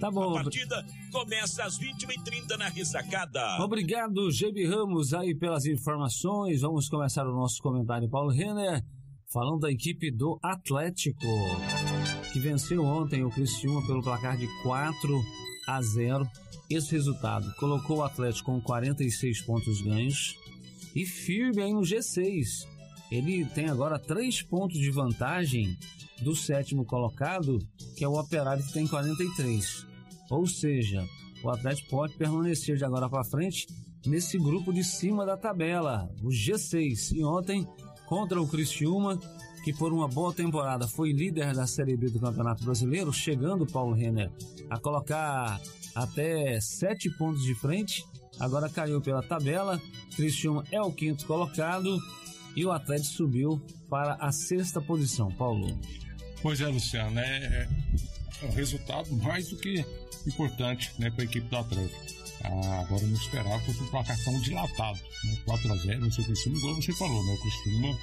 Tá bom. A partida começa às 21h30 na Ressacada. Obrigado, GB Ramos, aí pelas informações. Vamos começar o nosso comentário, Paulo Renner, falando da equipe do Atlético, que venceu ontem o Criciúma pelo placar de 4-0. Esse resultado colocou o Atlético com 46 pontos ganhos e firme aí no G6. Ele tem agora 3 pontos de vantagem do 7º colocado, que é o Operário, que tem 43. Ou seja, o Atlético pode permanecer de agora para frente nesse grupo de cima da tabela, o G6. E ontem, contra o Criciúma, que por uma boa temporada foi líder da Série B do Campeonato Brasileiro, chegando, Paulo Renner, a colocar até 7 pontos de frente, agora caiu pela tabela. Criciúma é o 5º colocado e o Atlético subiu para a 6ª posição, Paulo. Pois é, Luciano, é um resultado mais do que importante, né, para a equipe do Atlético. Agora não esperava que fosse um placar tão dilatado, né? 4-0, o Criciúma, igual você falou, né? O Criciúma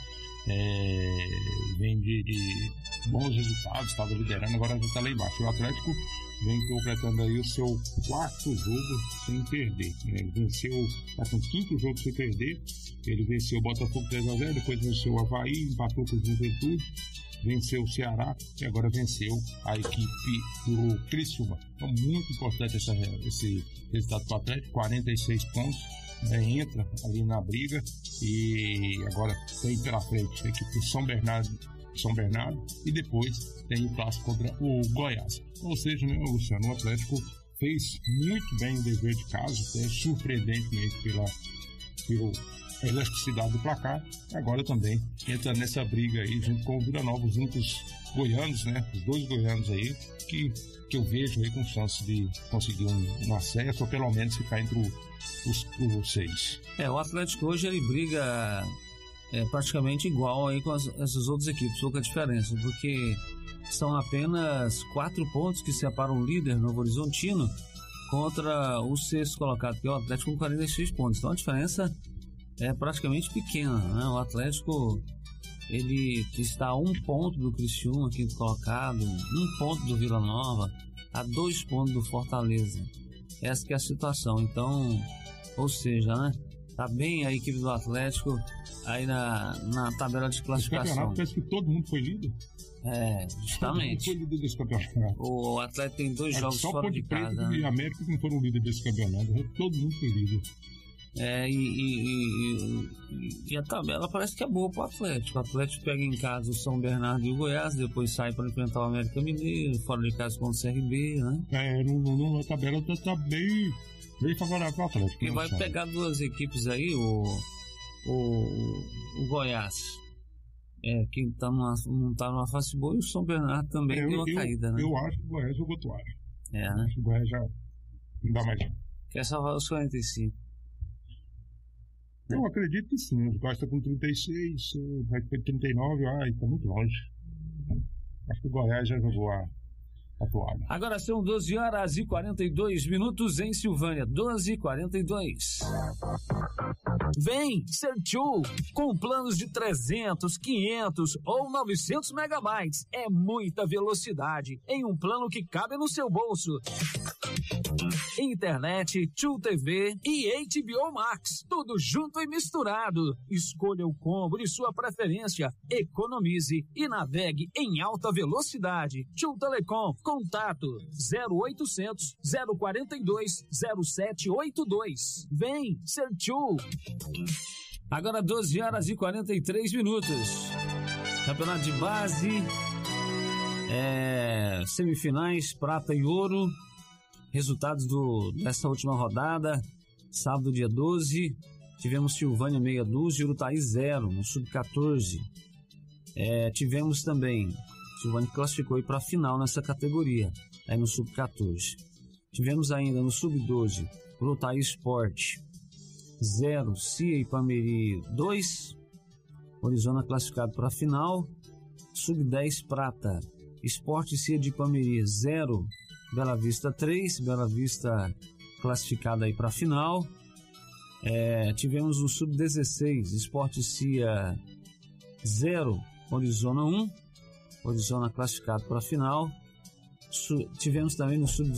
vem de bons resultados, estava liderando, agora já está lá embaixo. O Atlético vem completando aí o seu 4º jogo sem perder, né? Ele venceu, está com o 5º jogo sem perder. Ele venceu o Botafogo 3-0, depois venceu o Avaí, empatou com o Juventude, venceu o Ceará e agora venceu a equipe do Criciúma. Então, muito importante esse resultado para o Atlético, 46 pontos, né? Entra ali na briga e agora tem pela frente a equipe do São Bernardo e depois tem o clássico contra o Goiás. Ou seja, né, Luciano, o Atlético fez muito bem o dever de casa, surpreendentemente pela elasticidade do placar. Agora também entra nessa briga aí junto com o Vila Nova, os únicos goianos, né? Os 2 goianos aí que eu vejo aí com chance de conseguir um acesso, ou pelo menos ficar entre os 6. O Atlético hoje ele briga praticamente igual aí com essas outras equipes, pouca diferença, porque são apenas 4 pontos que separam o líder Novo Horizontino contra o 6º colocado, que é o Atlético, com 46 pontos. Então a diferença é praticamente pequena, né? O Atlético ele está a 1 ponto do Criciúma, 5º colocado, 1 ponto do Vila Nova, a 2 pontos do Fortaleza. Essa que é a situação. Então, ou seja, né? Tá bem a equipe do Atlético aí na tabela de classificação. Esse campeonato parece que todo mundo foi líder. Justamente. Todo mundo foi líder desse campeonato. O Atlético tem 2 jogos fora de casa. Só e América que não foram líder desse campeonato. Todo mundo foi líder. E a tabela parece que é boa pro Atlético. O Atlético pega em casa o São Bernardo e o Goiás, depois sai para enfrentar o América Mineiro, fora de casa com o CRB, né? A tabela tá bem favorável pro Atlético. E vai pegar 2 equipes aí, o Goiás, que não tá numa fase boa, e o São Bernardo também deu uma caída, né? Eu acho que o Goiás jogou toalha. Né? Acho que o Goiás já não dá mais. Quer salvar os 45. Eu acredito que sim. O Goiás está com 36, vai ter 39, está muito longe. Acho que o Goiás já jogou a toalha. Agora são 12h42 em Silvânia, 12h42. Vem ser Tchu, com planos de 300, 500 ou 900 megabytes. É muita velocidade em um plano que cabe no seu bolso. Internet, Tchu TV e HBO Max, tudo junto e misturado. Escolha o combo de sua preferência, economize e navegue em alta velocidade. Tchu Telecom, contato 0800 042 0782. Vem ser Tchu. Agora 12h43. Campeonato de base, semifinais, prata e ouro. Resultados dessa última rodada: sábado, dia 12, tivemos Silvânia meia dúzia e Urutaí 0 no sub-14. Tivemos também Silvânia que classificou para a final nessa categoria, aí no sub-14. Tivemos ainda no sub-12 Urutaí Sport 0, Cia e Pameri 2, Orizona classificado para a final. Sub-10 prata, Sport e Cia de Pameri 0, Bela Vista 3, Bela Vista classificada aí para a final. Tivemos o Sub-16, Sport e Cia 0, Orizona 1, Orizona classificado para a final. Tivemos também no Sub-17